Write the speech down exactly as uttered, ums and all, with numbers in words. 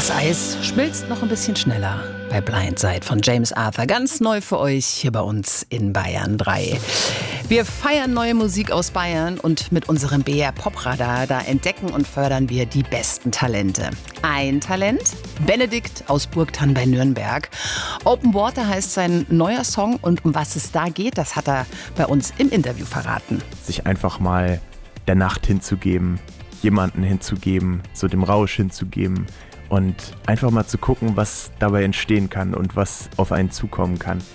Das Eis schmilzt noch ein bisschen schneller bei Blindside von James Arthur. Ganz neu für euch hier bei uns in Bayern drei. Wir feiern neue Musik aus Bayern und mit unserem B R Pop Radar, da entdecken und fördern wir die besten Talente. Ein Talent, Benedikt aus Burgthann bei Nürnberg. Open Water heißt sein neuer Song und um was es da geht, das hat er bei uns im Interview verraten. Sich einfach mal der Nacht hinzugeben, jemanden hinzugeben, so dem Rausch hinzugeben und einfach mal zu gucken, was dabei entstehen kann und was auf einen zukommen kann.